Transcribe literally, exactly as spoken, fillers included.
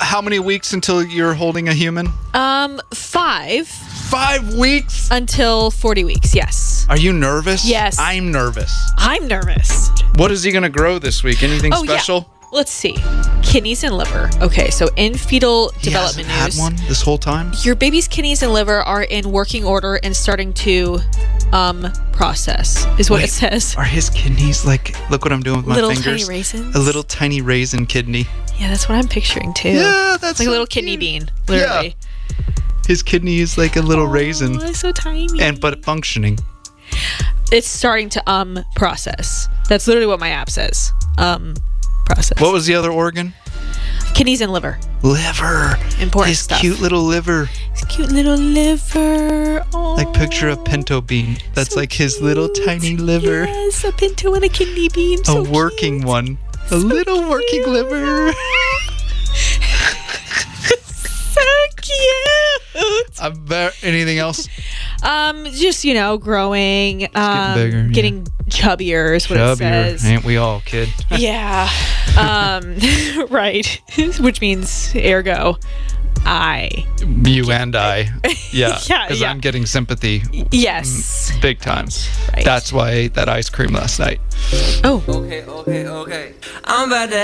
how many weeks until you're holding a human? Um, five. Five weeks? Until forty weeks, yes. Are you nervous? Yes. I'm nervous. I'm nervous. What is he going to grow this week? Anything oh, special? Yeah. Let's see. Kidneys and liver. Okay, so in fetal He development hasn't news, had one this whole time? your baby's kidneys and liver are in working order and starting to um process, is what Wait, it says. Are his kidneys like, look what I'm doing with my Little fingers. tiny raisins? A little tiny raisin kidney. Yeah, that's what I'm picturing too. Yeah, that's It's like so a little kidney cute. bean, literally. Yeah. His kidney is like a little Oh, raisin. it's so tiny. And but functioning. It's starting to um process. That's literally what my app says. Um process. What was the other organ? Kidneys and liver. Liver. Important His stuff. cute little liver. His cute little liver. Oh, Like picture a pinto bean. That's so like his little cute. tiny liver. Yes, a pinto and a kidney bean. So a working cute. one. A So little working cute. liver. So cute. I'm ver- anything else? Um, just you know, growing, um, bigger, yeah. getting chubbier is what it Chubbier. says. Ain't we all, kid? Yeah. Um, right. Which means, ergo, I. You and I. Yeah. Yeah, Because yeah. I'm getting sympathy Yes. big time. Right. That's why I ate that ice cream last night. Oh. Okay, okay, okay. I'm about to